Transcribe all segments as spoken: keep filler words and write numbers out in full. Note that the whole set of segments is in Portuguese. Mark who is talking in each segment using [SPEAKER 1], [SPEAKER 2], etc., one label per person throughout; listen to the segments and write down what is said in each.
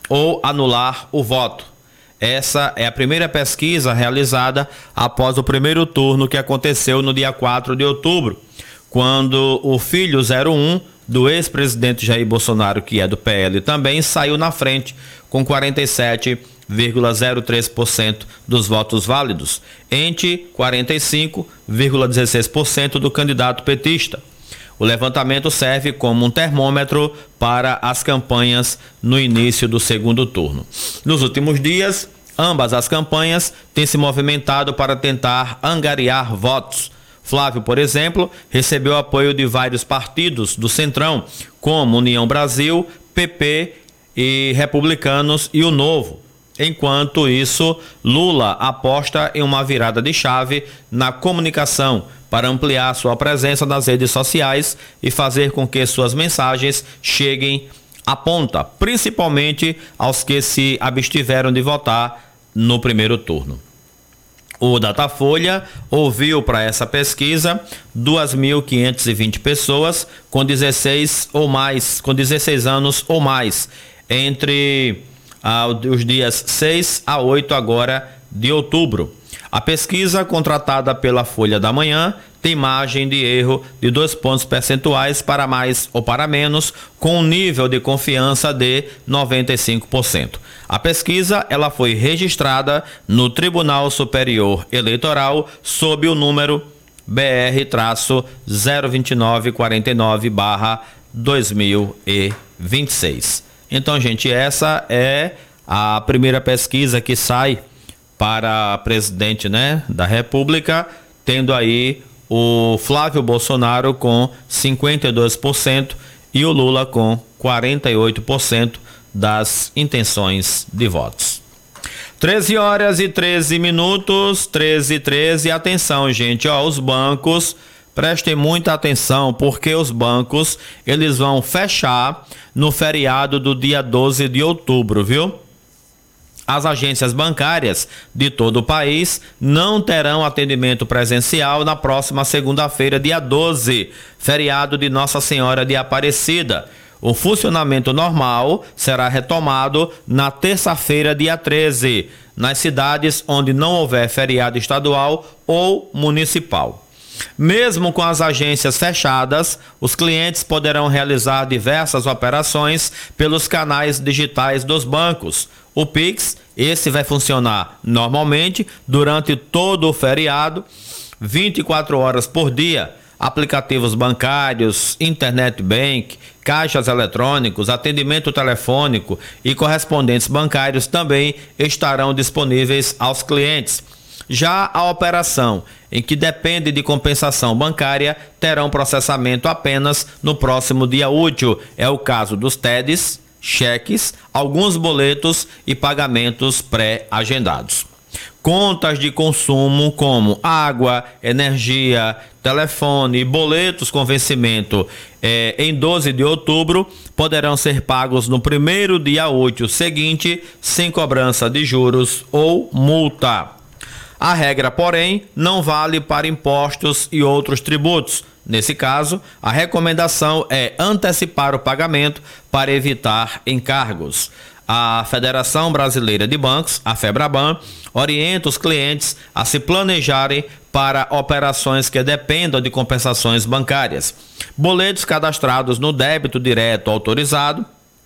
[SPEAKER 1] ou anular o voto. Essa é a primeira pesquisa realizada após o primeiro turno que aconteceu no dia quatro de outubro, quando o filho zero um do ex-presidente Jair Bolsonaro, que é do P L também, saiu na frente com quarenta e sete vírgula zero três por cento dos votos válidos, entre quarenta e cinco vírgula dezesseis por cento do candidato petista. O levantamento serve como um termômetro para as campanhas no início do segundo turno. Nos últimos dias, ambas as campanhas têm se movimentado para tentar angariar votos. Flávio, por exemplo, recebeu apoio de vários partidos do Centrão, como União Brasil, P P e Republicanos e o Novo. Enquanto isso, Lula aposta em uma virada de chave na comunicação para ampliar sua presença nas redes sociais e fazer com que suas mensagens cheguem à ponta, principalmente aos que se abstiveram de votar no primeiro turno. O Datafolha ouviu para essa pesquisa duas mil quinhentas e vinte pessoas com dezesseis ou mais, com dezesseis anos ou mais, entre ah, os dias seis a oito agora de outubro. A pesquisa, contratada pela Folha da Manhã, tem margem de erro de dois pontos percentuais para mais ou para menos, com um nível de confiança de noventa e cinco por cento. A pesquisa ela foi registrada no Tribunal Superior Eleitoral sob o número B R zero dois nove quatro nove barra dois mil e vinte e seis. Então, gente, essa é a primeira pesquisa que sai para presidente, né, da República, tendo aí o Flávio Bolsonaro com cinquenta e dois por cento e o Lula com quarenta e oito por cento das intenções de votos. treze horas e treze minutos, treze e treze, atenção, gente, ó, os bancos, prestem muita atenção, porque os bancos, eles vão fechar no feriado do dia doze de outubro, viu? As agências bancárias de todo o país não terão atendimento presencial na próxima segunda-feira, dia doze, feriado de Nossa Senhora de Aparecida. O funcionamento normal será retomado na terça-feira, dia treze, nas cidades onde não houver feriado estadual ou municipal. Mesmo com as agências fechadas, os clientes poderão realizar diversas operações pelos canais digitais dos bancos. O Pix, esse vai funcionar normalmente durante todo o feriado, vinte e quatro horas por dia. Aplicativos bancários, internet bank, caixas eletrônicos, atendimento telefônico e correspondentes bancários também estarão disponíveis aos clientes. Já a operação, em que depende de compensação bancária, terão processamento apenas no próximo dia útil. É o caso dos T E Ds, cheques, alguns boletos e pagamentos pré-agendados. Contas de consumo como água, energia, telefone e boletos com vencimento eh, em doze de outubro poderão ser pagos no primeiro dia útil seguinte, sem cobrança de juros ou multa. A regra, porém, não vale para impostos e outros tributos. Nesse caso, a recomendação é antecipar o pagamento para evitar encargos. A Federação Brasileira de Bancos, a FEBRABAN, orienta os clientes a se planejarem para operações que dependam de compensações bancárias. Boletos cadastrados no débito direto autorizado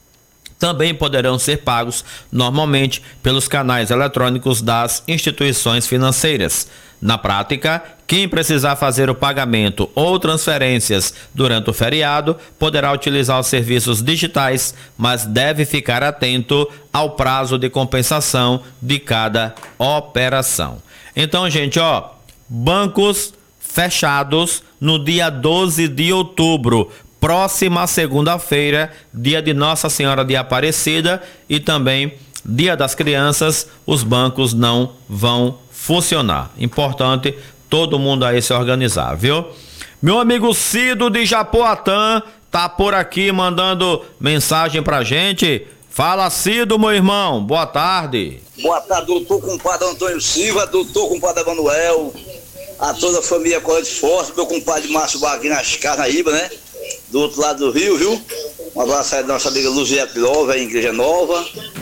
[SPEAKER 1] também poderão ser pagos normalmente pelos canais eletrônicos das instituições financeiras. Na prática, quem precisar fazer o pagamento ou transferências durante o feriado poderá utilizar os serviços digitais, mas deve ficar atento ao prazo de compensação de cada operação. Então, gente, ó, bancos fechados no dia doze de outubro. Próxima segunda-feira, dia de Nossa Senhora de Aparecida e também Dia das Crianças, os bancos não vão funcionar. Importante todo mundo aí se organizar, viu? Meu amigo Cido de Japoatã tá por aqui mandando mensagem pra gente. Fala, Cido, meu irmão, boa tarde.
[SPEAKER 2] Boa tarde, doutor compadre Antônio Silva, doutor compadre Emanuel, a toda a família Corrente Forte, meu compadre Márcio Baguinho nas Carnaíba, né? Do outro lado do rio, viu? Um abraço aí da nossa amiga Luziette Lova, em Igreja Nova.